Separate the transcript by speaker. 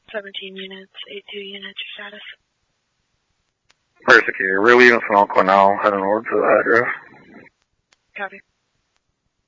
Speaker 1: 17 units, 82 units, your status.
Speaker 2: Persecutor, real units from Cornell, heading over to the address.
Speaker 1: Copy.